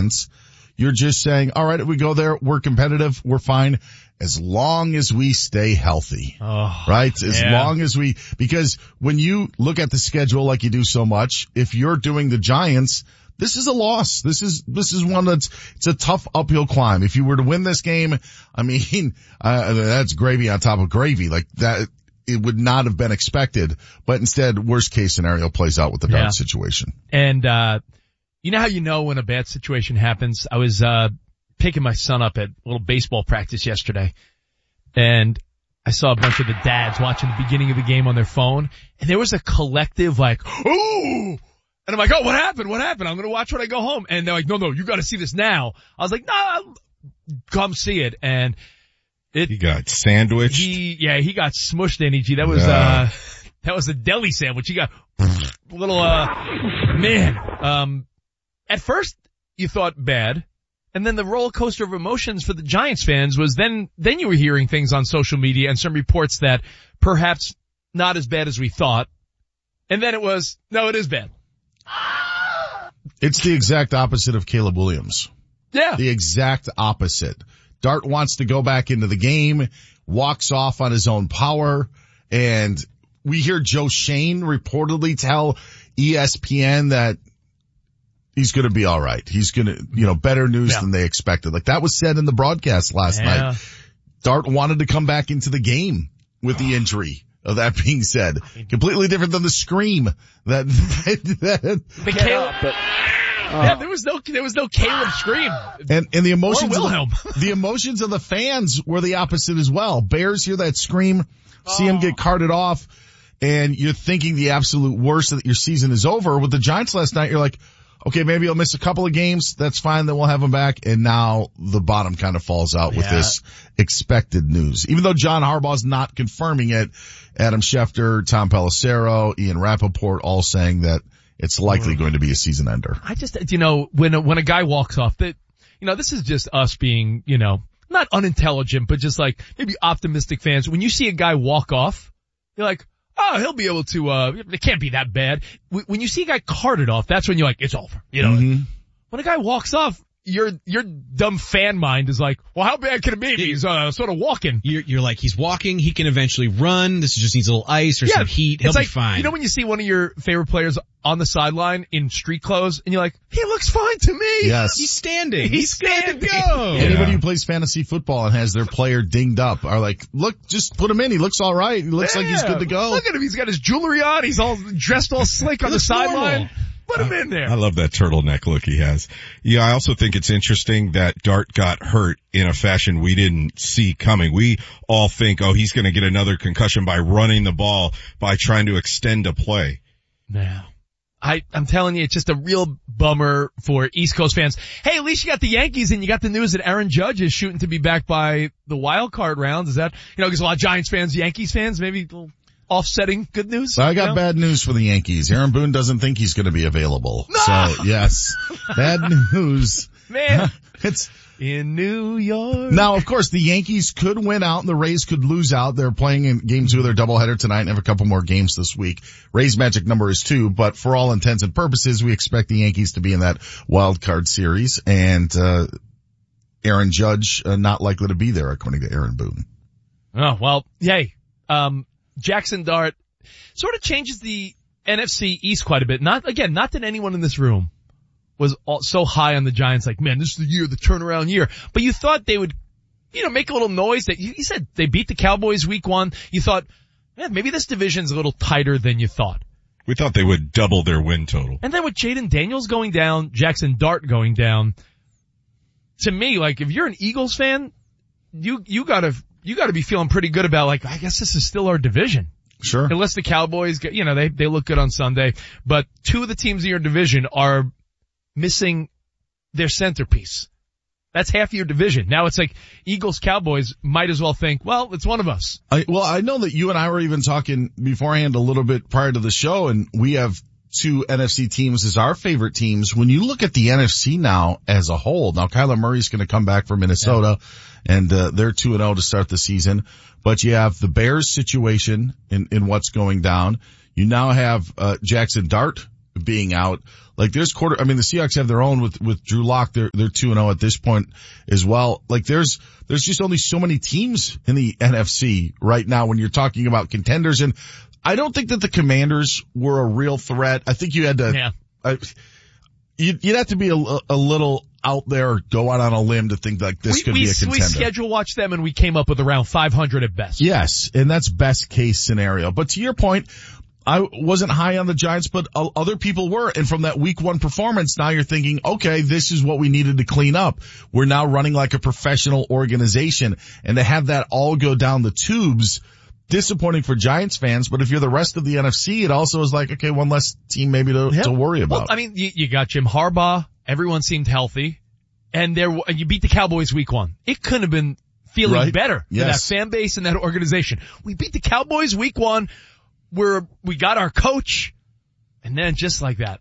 Giants. You're just saying, all right, if we go there, we're competitive, we're fine, as long as we stay healthy. Right? As long as because when you look at the schedule like you do so much, if you're doing the Giants, this is a loss. This is one it's a tough uphill climb. If you were to win this game, I mean, that's gravy on top of gravy. Like that, it would not have been expected, but instead, worst case scenario plays out with the Dart situation. And, you know how you know when a bad situation happens? I was, picking my son up at a little baseball practice yesterday, and I saw a bunch of the dads watching the beginning of the game on their phone, and there was a collective like, ooh! And I'm like, oh, what happened? What happened? I'm gonna watch when I go home. And they're like, no, you gotta see this now. I was like, no, come see it. And he got sandwiched. He got smushed, NEG. That was a deli sandwich. He got a little, at first you thought bad. And then the roller coaster of emotions for the Giants fans was then you were hearing things on social media and some reports that perhaps not as bad as we thought. And then it was, no, it is bad. It's the exact opposite of Caleb Williams. Yeah. The exact opposite. Dart wants to go back into the game, walks off on his own power, and we hear Joe Shane reportedly tell ESPN that he's going to be all right. He's going to, better news than they expected. Like that was said in the broadcast last night. Dart wanted to come back into the game with the injury. That being said, completely different than the scream that there was no Caleb scream. And the emotions the emotions of the fans were the opposite as well. Bears hear that scream, see him get carted off, and you're thinking the absolute worst that your season is over. With the Giants last night, you're like, okay, maybe he'll miss a couple of games. That's fine. Then we'll have him back. And now the bottom kind of falls out with this expected news. Even though John Harbaugh's not confirming it, Adam Schefter, Tom Pelissero, Ian Rappaport all saying that it's likely going to be a season ender. I just, when a guy walks off, this is just us being, not unintelligent, but just like maybe optimistic fans. When you see a guy walk off, you're like, oh, he'll be able to, it can't be that bad. When you see a guy carted off, that's when you're like, it's over. When a guy walks off, your dumb fan mind is like, well, how bad can it be? He's, sort of walking. You're like, he's walking, he can eventually run, this just needs a little ice or some heat, he'll be fine. You know when you see one of your favorite players on the sideline in street clothes, and you're like, he looks fine to me. Yes. He's standing. He's good to go. Anybody who plays fantasy football and has their player dinged up are like, look, just put him in. He looks all right. He looks like he's good to go. Look at him. He's got his jewelry on. He's all dressed all slick on the sideline. Put him in there. I love that turtleneck look he has. Yeah, I also think it's interesting that Dart got hurt in a fashion we didn't see coming. We all think, he's going to get another concussion by running the ball, by trying to extend a play. Now, I'm telling you, it's just a real bummer for East Coast fans. Hey, at least you got the Yankees and you got the news that Aaron Judge is shooting to be back by the wild card rounds. Is that, because a lot of Giants fans, Yankees fans, maybe a little offsetting good news? I got bad news for the Yankees. Aaron Boone doesn't think he's going to be available. No! So, yes. Bad news. Man. It's in New York. Now, of course, the Yankees could win out and the Rays could lose out. They're playing in game 2 of their doubleheader tonight and have a couple more games this week. Rays magic number is 2, but for all intents and purposes, we expect the Yankees to be in that wild card series, and Aaron Judge not likely to be there, according to Aaron Boone. Oh, well, yay. Jackson Dart sort of changes the NFC East quite a bit. Not that anyone in this room was so high on the Giants, like, man, this is the year, the turnaround year. But you thought they would, make a little noise. That you said they beat the Cowboys week 1. You thought, man, maybe this division's a little tighter than you thought. We thought they would double their win total. And then with Jaden Daniels going down, Jackson Dart going down, to me, like, if you're an Eagles fan, you gotta be feeling pretty good about, like, I guess this is still our division. Sure. Unless the Cowboys get, they look good on Sunday, but 2 of the teams in your division are missing their centerpiece. That's half your division. Now it's like Eagles, Cowboys might as well think, well, it's one of us. I know that you and I were even talking beforehand a little bit prior to the show, and we have 2 NFC teams as our favorite teams. When you look at the NFC now as a whole, now Kyler Murray's going to come back from Minnesota, and they're 2-0 to start the season. But you have the Bears situation in what's going down. You now have Jackson Dart being out. Like the Seahawks have their own with Drew Lock. They're 2-0 at this point as well. Like there's just only so many teams in the NFC right now when you're talking about contenders. And I don't think that the Commanders were a real threat. I think you had to, you'd have to be a little out there or go out on a limb to think like this could be a contender. We schedule watched them and we came up with around 500 at best. Yes. And that's best case scenario. But to your point, I wasn't high on the Giants, but other people were. And from that week 1 performance, now you're thinking, okay, this is what we needed to clean up. We're now running like a professional organization. And to have that all go down the tubes, disappointing for Giants fans. But if you're the rest of the NFC, it also is like, okay, one less team maybe to worry about. Well, I mean, you got Jim Harbaugh. Everyone seemed healthy. And you beat the Cowboys week 1. It couldn't have been feeling better for that fan base and that organization. We beat the Cowboys week 1. We got our coach, and then just like that,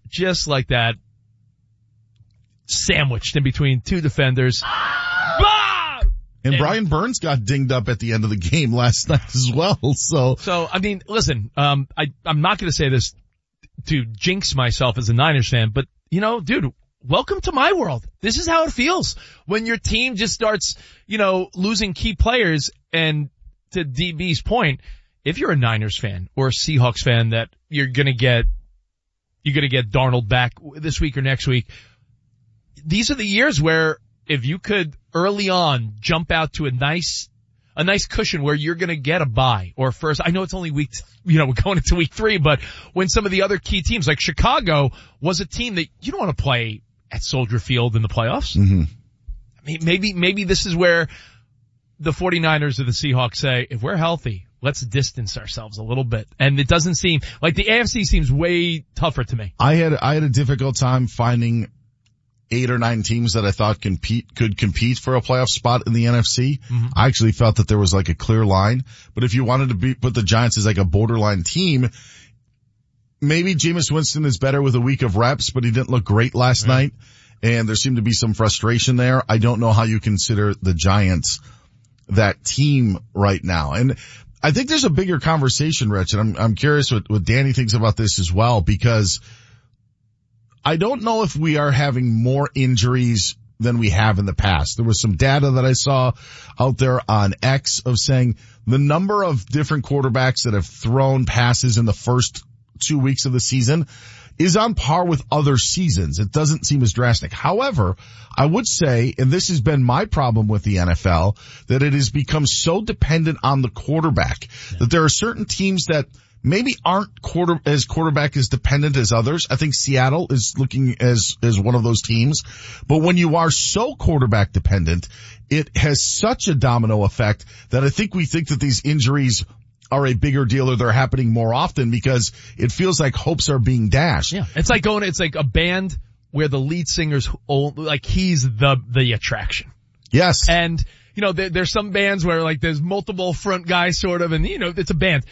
sandwiched in between 2 defenders. And Brian Burns got dinged up at the end of the game last night as well. So I mean, listen, I'm not going to say this to jinx myself as a Niners fan, but dude, welcome to my world. This is how it feels when your team just starts, losing key players. And to DB's point, if you're a Niners fan or a Seahawks fan that you're gonna get Darnold back this week or next week, these are the years where if you could early on jump out to a nice cushion where you're gonna get a bye or first, I know it's only we're going into week 3, but when some of the other key teams like Chicago was a team that you don't want to play at Soldier Field in the playoffs. Mm-hmm. I mean, maybe this is where the 49ers or the Seahawks say, if we're healthy, let's distance ourselves a little bit. And it doesn't seem like the AFC seems way tougher to me. I had a difficult time finding 8 or 9 teams that I thought could compete for a playoff spot in the NFC. Mm-hmm. I actually felt that there was like a clear line, but if you wanted to put the Giants as like a borderline team, maybe Jameis Winston is better with a week of reps, but he didn't look great last night. And there seemed to be some frustration there. I don't know how you consider the Giants that team right now. And I think there's a bigger conversation, Rich, and I'm curious what Danny thinks about this as well, because I don't know if we are having more injuries than we have in the past. There was some data that I saw out there on X of saying the number of different quarterbacks that have thrown passes in the first 2 weeks of the season is on par with other seasons. It doesn't seem as drastic. However, I would say, and this has been my problem with the NFL, that it has become so dependent on the quarterback that there are certain teams that maybe aren't quarterback as dependent as others. I think Seattle is looking as one of those teams. But when you are so quarterback dependent, it has such a domino effect that I think we think that these injuries are a bigger deal or they're happening more often because it feels like hopes are being dashed. Yeah. It's like a band where the lead singer's like he's the attraction. Yes. And, there's some bands where like there's multiple front guys sort of and, it's a band.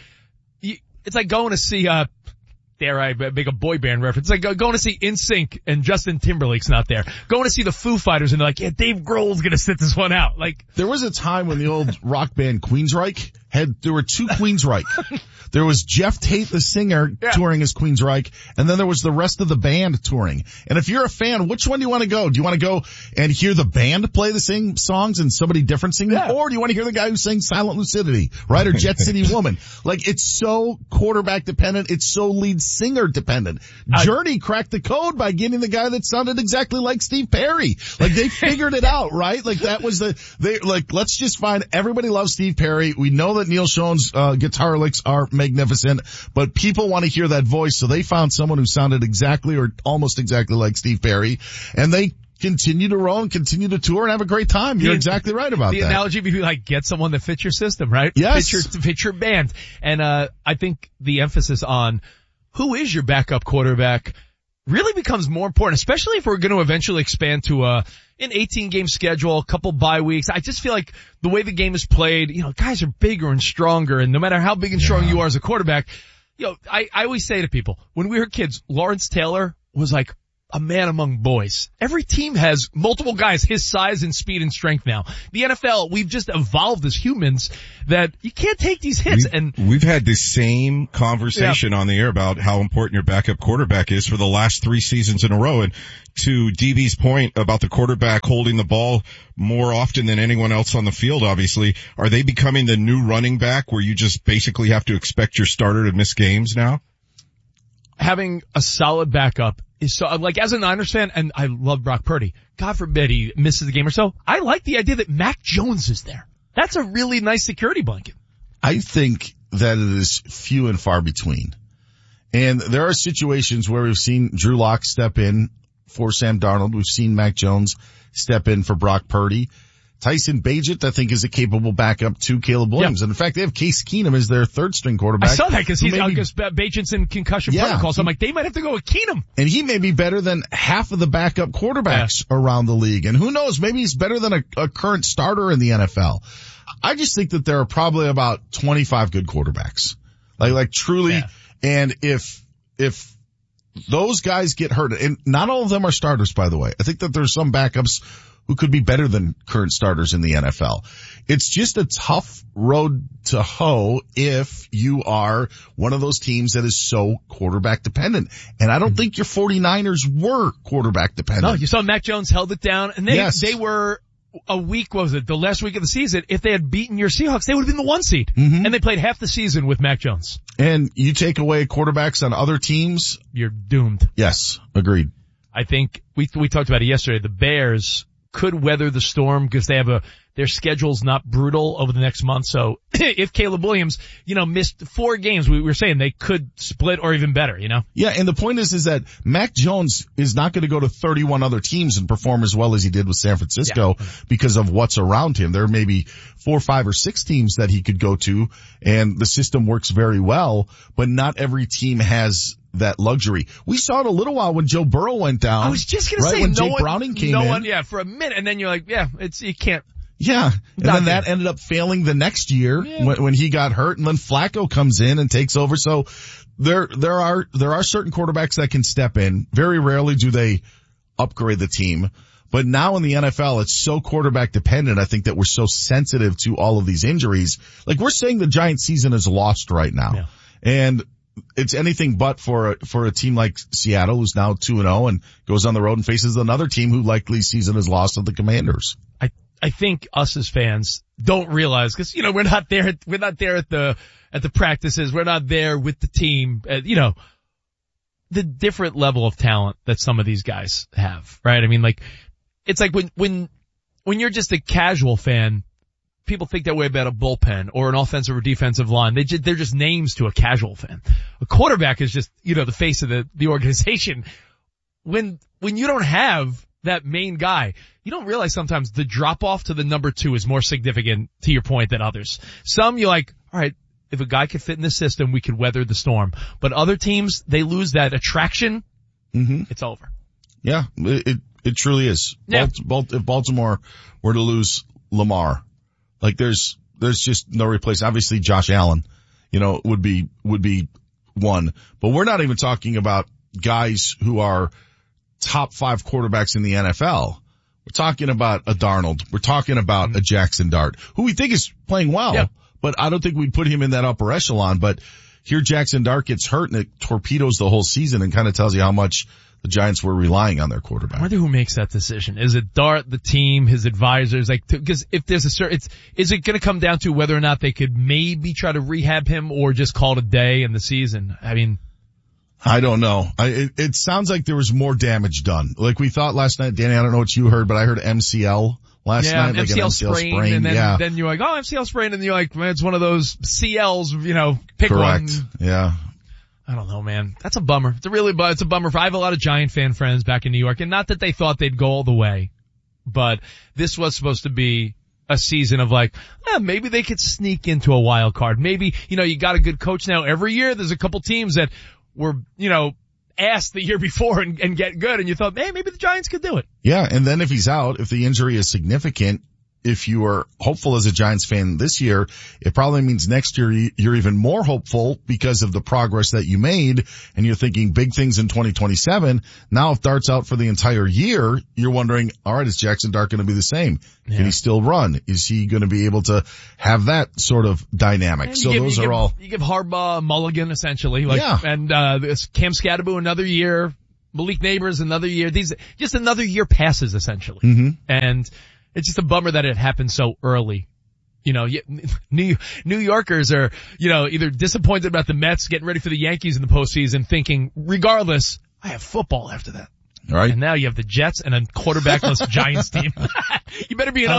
It's like going to see, dare I make a boy band reference, it's like going to see NSYNC and Justin Timberlake's not there. Going to see the Foo Fighters and they're like, yeah, Dave Grohl's gonna sit this one out. Like, there was a time when the old rock band Queensryche there were 2 Queensryche. There was Jeff Tate, the singer, touring as Queensryche, and then there was the rest of the band touring. And if you're a fan, which one do you want to go? Do you want to go and hear the band play the same songs and somebody different sing them? Or do you want to hear the guy who sang Silent Lucidity, right? Or Jet City Woman? Like, it's so quarterback dependent. It's so lead singer dependent. Journey cracked the code by getting the guy that sounded exactly like Steve Perry. Like, they figured it out, right? Like, that was let's just find, everybody loves Steve Perry. We know that Neil Schoen's guitar licks are magnificent, but people want to hear that voice, so they found someone who sounded exactly or almost exactly like Steve Perry, and they continue to roll and continue to tour and have a great time. You're exactly right about that. The analogy would be like, get someone that fits your system, right? Yes. Fit your band. And I think the emphasis on who is your backup quarterback really becomes more important, especially if we're going to eventually expand to an 18-game schedule, a couple bye weeks. I just feel like the way the game is played, guys are bigger and stronger, and no matter how big and strong you are as a quarterback, I always say to people, when we were kids, Lawrence Taylor was like a man among boys. Every team has multiple guys his size and speed and strength now. The NFL, we've just evolved as humans that you can't take these hits. We've had the same conversation on the air about how important your backup quarterback is for the last 3 seasons in a row. And to DB's point about the quarterback holding the ball more often than anyone else on the field, obviously, are they becoming the new running back where you just basically have to expect your starter to miss games now? Having a solid backup is so, like, as a Niners fan, and I love Brock Purdy, God forbid he misses a game or so, I like the idea that Mac Jones is there. That's a really nice security blanket. I think that it is few and far between. And there are situations where we've seen Drew Lock step in for Sam Darnold. We've seen Mac Jones step in for Brock Purdy. Tyson Bagent, I think, is a capable backup to Caleb Williams. Yeah. And in fact, they have Case Keenum as their third string quarterback. I saw that because Bagent's in concussion protocol. So I'm like, they might have to go with Keenum. And he may be better than half of the backup quarterbacks around the league. And who knows, maybe he's better than a current starter in the NFL. I just think that there are probably about 25 good quarterbacks. Like truly. Yeah. And if those guys get hurt, and not all of them are starters, by the way. I think that there's some backups who could be better than current starters in the NFL. It's just a tough road to hoe if you are one of those teams that is so quarterback dependent. And I don't think your 49ers were quarterback dependent. No, you saw Mac Jones held it down, and they were a week, what was it, the last week of the season, if they had beaten your Seahawks, they would have been the 1 seed. Mm-hmm. And they played half the season with Mac Jones. And you take away quarterbacks on other teams, you're doomed. Yes, agreed. I think we talked about it yesterday. The Bears could weather the storm because they have their schedule's not brutal over the next month. So if Caleb Williams, missed 4 games, we were saying they could split or even better, Yeah, and the point is that Mac Jones is not going to go to 31 other teams and perform as well as he did with San Francisco because of what's around him. There may be 4, 5, or 6 teams that he could go to, and the system works very well, but not every team has that luxury. We saw it a little while when Joe Burrow went down. I was just going to say, when Jake Browning came in. For a minute, and then you're like, you can't. Yeah, and then that ended up failing the next year when he got hurt, and then Flacco comes in and takes over. So there are certain quarterbacks that can step in. Very rarely do they upgrade the team. But now in the NFL, it's so quarterback dependent. I think that we're so sensitive to all of these injuries. Like, we're saying the Giants season is lost right now. Yeah. And it's anything but for a team like Seattle, who's now 2-0 and goes on the road and faces another team who likely season is lost of the Commanders. I think us as fans don't realize, because we're not there at the practices, we're not there with the team, the different level of talent that some of these guys have, right? I mean, like, it's like when you're just a casual fan, people think that way about a bullpen or an offensive or defensive line. They're just names to a casual fan. A quarterback is just, the face of the organization. When you don't have that main guy, you don't realize sometimes the drop off to the number 2 is more significant, to your point, than others. Some you're like, all right, if a guy could fit in the system, we could weather the storm. But other teams, they lose that attraction. Mm-hmm. It's over. Yeah, it truly is. Yeah. If Baltimore were to lose Lamar, like there's just no replacement. Obviously Josh Allen, would be one, but we're not even talking about guys who are top 5 quarterbacks in the NFL. We're talking about a Darnold. We're talking about a Jackson Dart, who we think is playing well, but I don't think we'd put him in that upper echelon. But here Jackson Dart gets hurt and it torpedoes the whole season and kind of tells you how much the Giants were relying on their quarterback. I wonder who makes that decision. Is it Dart, the team, his advisors? Because if there's is it going to come down to whether or not they could maybe try to rehab him or just call it a day in the season? I mean, I don't know. It sounds like there was more damage done. Like we thought last night, Danny, I don't know what you heard, but I heard MCL last night. Like MCL sprain. And then you're like, MCL sprain, and you're like, man, it's one of those CLs, pick Correct. one. Yeah. I don't know, man. That's a bummer. It's a bummer. I have a lot of Giant fan friends back in New York, and not that they thought they'd go all the way, but this was supposed to be a season of like, maybe they could sneak into a wild card. Maybe, you got a good coach now. Every year there's a couple teams that were, asked the year before and get good, and you thought, hey, maybe the Giants could do it. Yeah, and then if he's out, if the injury is significant, if you are hopeful as a Giants fan this year, it probably means next year you're even more hopeful because of the progress that you made, and you're thinking big things in 2027. Now if Dart's out for the entire year, you're wondering, all right, is Jackson Dart going to be the same? Yeah. Can he still run? Is he going to be able to have that sort of dynamic? And so you give Harbaugh a mulligan essentially, and Cam Scatterbo another year, Malik Neighbors another year. Just another year passes essentially, and it's just a bummer that it happened so early. You know, New Yorkers are, either disappointed about the Mets getting ready for the Yankees in the postseason, thinking, regardless, I have football after that. Right. And now you have the Jets and a quarterbackless Giants team. You better be an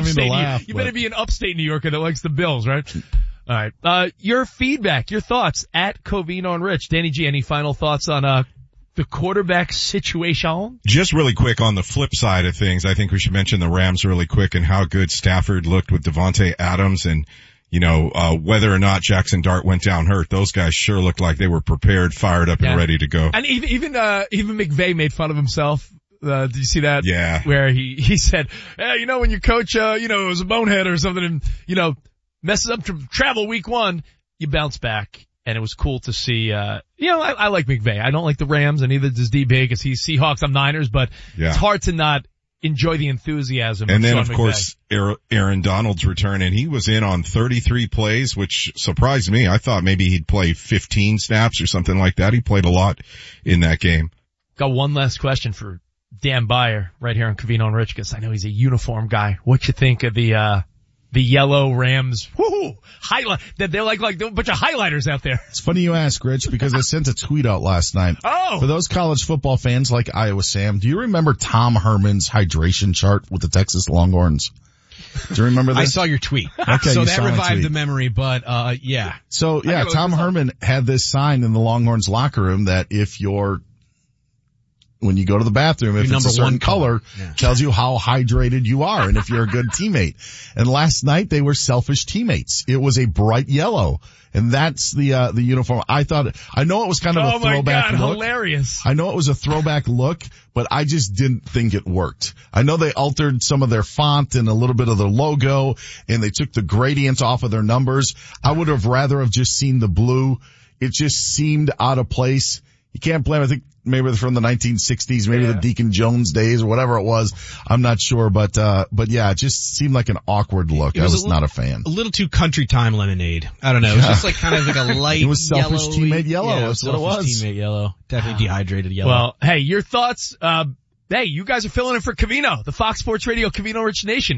upstate New Yorker that likes the Bills, right? All right. Your feedback, your thoughts at Covino and Rich. Danny G, any final thoughts on, the quarterback situation? Just really quick on the flip side of things, I think we should mention the Rams really quick and how good Stafford looked with Devontae Adams, and whether or not Jackson Dart went down hurt, those guys sure looked like they were prered, fired up, and ready to go. And even McVay made fun of himself. Did you see that? Yeah. Where he said, when your coach, was a bonehead or something and, messes up to travel week 1, you bounce back. And it was cool to see, I like McVay. I don't like the Rams, and neither does DB because he's Seahawks, I'm Niners, but it's hard to not enjoy the enthusiasm. And then, Sean of McVay. Course, Aaron Donald's return, and he was in on 33 plays, which surprised me. I thought maybe he'd play 15 snaps or something like that. He played a lot in that game. Got one last question for Dan Beyer right here on Covino and Rich, because I know he's a uniform guy. What you think of the yellow Rams? Woohoo! Highlight. They're like a bunch of highlighters out there. It's funny you ask, Rich, because I sent a tweet out last night. Oh! For those college football fans like Iowa Sam, do you remember Tom Herman's hydration chart with the Texas Longhorns? Do you remember this? I saw your tweet. Okay, so that revived the memory, but, yeah. So, yeah, Tom Herman had this sign in the Longhorns locker room that when you go to the bathroom, if it's a certain color, tells you how hydrated you are and if you're a good teammate. And last night they were selfish teammates. It was a bright yellow. And that's the uniform. I know it was kind of a throwback look. Hilarious. I know it was a throwback look, but I just didn't think it worked. I know they altered some of their font and a little bit of their logo, and they took the gradients off of their numbers. I would have rather have just seen the blue. It just seemed out of place. You can't blame, I think maybe they're from the 1960s, maybe the Deacon Jones days or whatever it was. I'm not sure, but yeah, it just seemed like an awkward look. I was not a fan. A little too country time lemonade. I don't know. It was just like kind of like a light It was selfish yellowy, teammate yellow. That's what it was. Teammate yellow. Definitely dehydrated yellow. Well, hey, your thoughts, hey, you guys are filling in for Covino, the Fox Sports Radio Covino Rich Nation,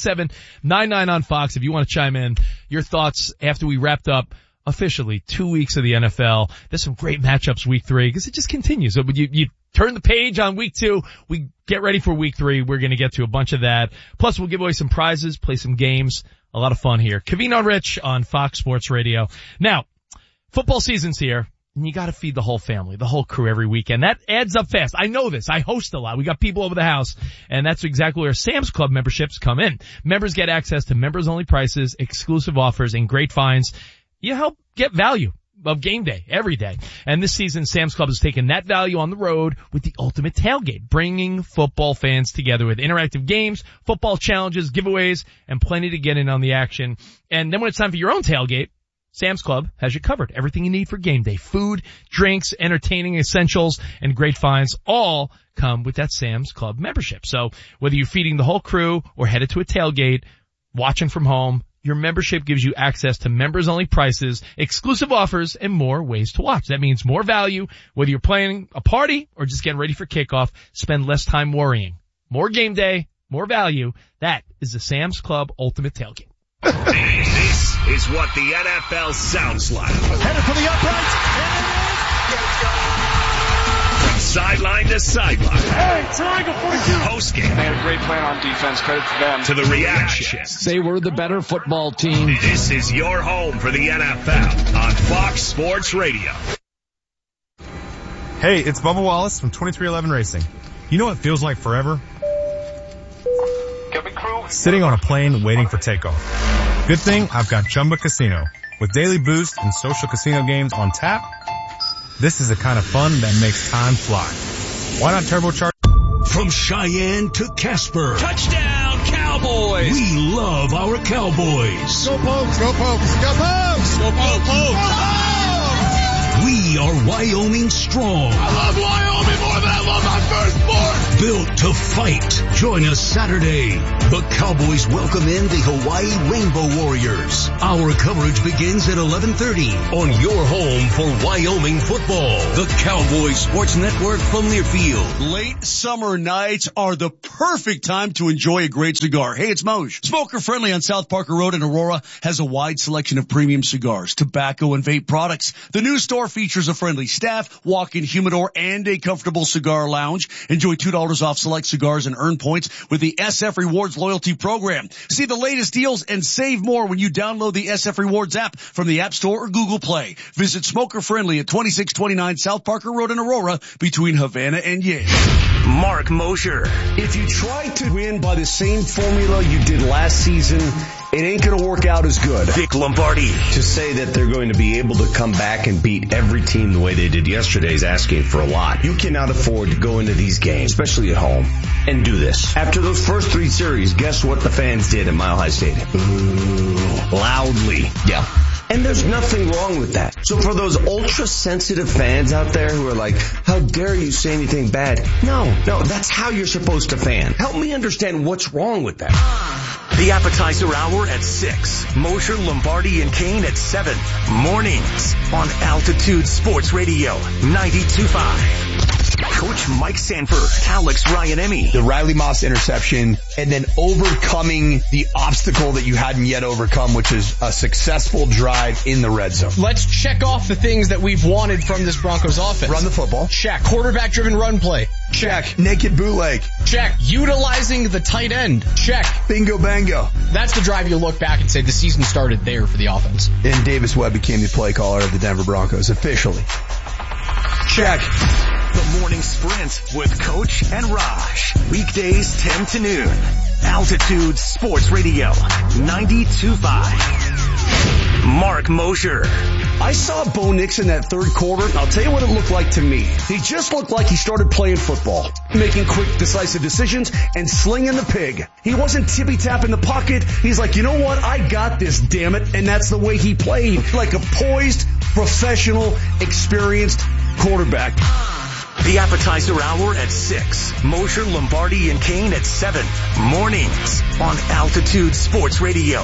877-99 on Fox. If you want to chime in, your thoughts after we wrapped up officially 2 weeks of the NFL. There's some great matchups week 3 because it just continues. So you turn the page on week 2. We get ready for week 3. We're going to get to a bunch of that. Plus we'll give away some prizes, play some games. A lot of fun here. Covino and Rich on Fox Sports Radio. Now, football season's here. And you gotta feed the whole family, the whole crew every weekend. That adds up fast. I know this. I host a lot. We got people over the house. And that's exactly where Sam's Club memberships come in. Members get access to members only prices, exclusive offers, and great finds. You help get value of game day every day. And this season, Sam's Club has taken that value on the road with the ultimate tailgate, bringing football fans together with interactive games, football challenges, giveaways, and plenty to get in on the action. And then when it's time for your own tailgate, Sam's Club has you covered. Everything you need for game day. Food, drinks, entertaining essentials, and great finds all come with that Sam's Club membership. So whether you're feeding the whole crew or headed to a tailgate, watching from home, your membership gives you access to members-only prices, exclusive offers, and more ways to watch. That means more value, whether you're planning a party or just getting ready for kickoff. Spend less time worrying. More game day, more value. That is the Sam's Club Ultimate Tailgate. This is what the NFL sounds like. Headed for the uprights. From sideline to sideline. Hey, triangle 42. Postgame. They had a great plan on defense. Credit to them. To the reaction. Say we're the better football team. This is your home for the NFL on Fox Sports Radio. Hey, it's Bubba Wallace from 2311 Racing. You know what feels like forever? Sitting on a plane waiting for takeoff. Good thing I've got Chumba Casino. With daily boost and social casino games on tap, this is the kind of fun that makes time fly. Why not turbocharge? From Cheyenne to Casper. Touchdown, Cowboys. We love our Cowboys. Go Pokes, go Pokes, go Pokes! Go Pokes! We are Wyoming strong. I love Wyoming more than I love my first sport. Built to fight. Join us Saturday. The Cowboys welcome in the Hawaii Rainbow Warriors. Our coverage begins at 11:30 on your home for Wyoming football. The Cowboys Sports Network from Learfield. Late summer nights are the perfect time to enjoy a great cigar. Hey, it's Moj. Smoker Friendly on South Parker Road in Aurora has a wide selection of premium cigars, tobacco, and vape products. The new store features a friendly staff, walk-in humidor, and a comfortable cigar lounge. Enjoy $2 off select cigars and earn points with the SF Rewards loyalty program. See the latest deals and save more when you download the SF Rewards app from the App Store or Google Play. Visit Smoker Friendly at 2629 South Parker Road in Aurora between Havana and Yale. Mark Mosher. If you try to win by the same formula you did last season, it ain't going to work out as good. Vic Lombardi. To say that they're going to be able to come back and beat every team the way they did yesterday is asking for a lot. You cannot afford to go into these games, especially at home, and do this. After those first 3 series, guess what the fans did at Mile High Stadium? Boo. Loudly. Yeah. And there's nothing wrong with that. So for those ultra-sensitive fans out there who are like, how dare you say anything bad? No, that's how you're supposed to fan. Help me understand what's wrong with that. The appetizer hour at 6. Mosher, Lombardi, and Kane at 7. Mornings on Altitude Sports Radio 92.5. Coach Mike Sanford, Alex Ryan-Emmy. The Riley Moss interception, and then overcoming the obstacle that you hadn't yet overcome, which is a successful drive in the red zone. Let's check off the things that we've wanted from this Broncos offense. Run the football. Check. Quarterback-driven run play. Check. Naked bootleg. Check. Utilizing the tight end. Check. Bingo bango. That's the drive you look back and say the season started there for the offense. And Davis Webb became the play caller of the Denver Broncos officially. Check. The morning sprint with Coach and Raj. Weekdays 10 to noon. Altitude Sports Radio 92.5. Mark Mosher. I saw Bo Nix in that third quarter. I'll tell you what it looked like to me. He just looked like he started playing football, making quick, decisive decisions and slinging the pig. He wasn't tippy-tapping the pocket. He's like, you know what? I got this, damn it. And that's the way he played, like a poised, professional, experienced quarterback. The appetizer hour at 6. Mosher, Lombardi, and Kane at 7. Mornings on Altitude Sports Radio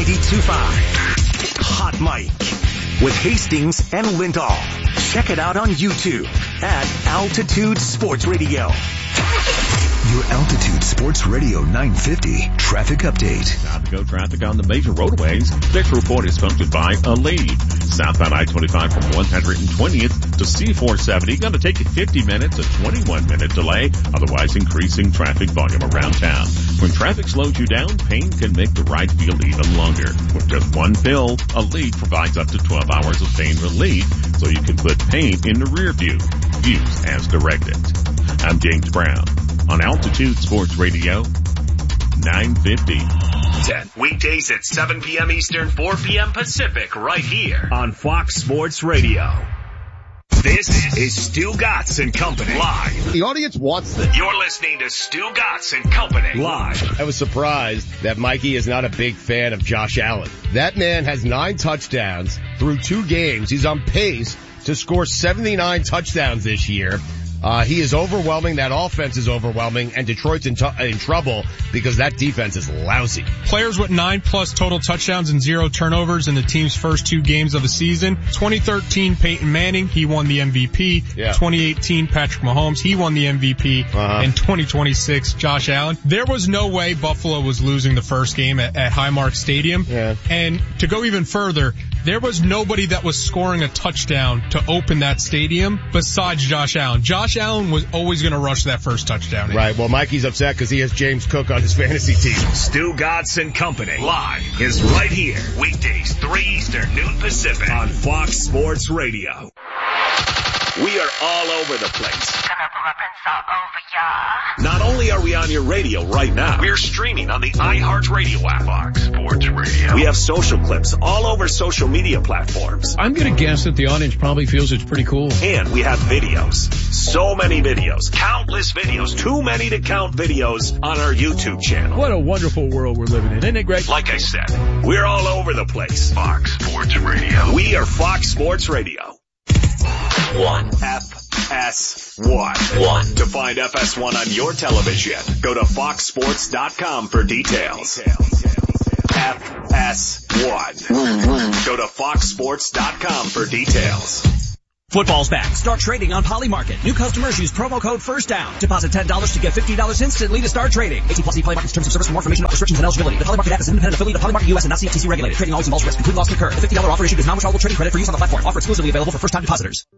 92.5. Hot Mic with Hastings and Lindahl. Check it out on YouTube at Altitude Sports Radio. Your Altitude Sports Radio 950 traffic update. Time to go traffic on the major roadways. This report is sponsored by Aleve. Southbound I-25 from 120th to C-470. Going to take you 50 minutes, a 21-minute delay. Otherwise increasing traffic volume around town. When traffic slows you down, pain can make the ride feel even longer. With just one fill, Aleve provides up to 12 hours of pain relief so you can put pain in the rear view. Use as directed. I'm James Brown on Altitude Sports Radio 950. 10. Weekdays at 7 p.m. Eastern, 4 p.m. Pacific, right here on Fox Sports Radio. This is Stu Gatz and Company live. The audience wants this. You're listening to Stu Gatz and Company live. I was surprised that Mikey is not a big fan of Josh Allen. That man has 9 touchdowns through 2 games. He's on pace to score 79 touchdowns this year. He is overwhelming. That offense is overwhelming, and Detroit's in trouble because that defense is lousy. Players with 9+ total touchdowns and 0 turnovers in the team's first 2 games of the season. 2013 Peyton Manning, he won the MVP. Yeah. 2018 Patrick Mahomes, he won the MVP. And 2026 Josh Allen. There was no way Buffalo was losing the first game at Highmark Stadium. Yeah. And to go even further, there was nobody that was scoring a touchdown to open that stadium besides Josh Allen. Josh Allen was always going to rush that first touchdown. Right. Well, Mikey's upset because he has James Cook on his fantasy team. Stu Gatz and Company live is right here. Weekdays 3 Eastern, noon Pacific on Fox Sports Radio. We are all over the place. Not only are we on your radio right now, we're streaming on the iHeartRadio app. Fox Sports Radio. We have social clips all over social media platforms. I'm going to guess that the audience probably feels it's pretty cool. And we have videos. So many videos. Countless videos. Too many to count videos on our YouTube channel. What a wonderful world we're living in. Isn't it great? Like I said, we're all over the place. Fox Sports Radio. We are Fox Sports Radio. 1. FS1. To find FS1 on your television, go to foxsports.com for details. FS1. Go to foxsports.com for details. Football's back. Start trading on Polymarket. New customers use promo code FIRSTDOWN. Deposit $10 to get $50 instantly to start trading. 18+ Polymarket terms of service. For more information about restrictions and eligibility. The Polymarket app is an independent affiliate of Polymarket US and not CFTC regulated. Trading always involves risk. Complete loss can occur. The $50 offer issued is non-withdrawable trading credit for use on the platform. Offer exclusively available for first-time depositors.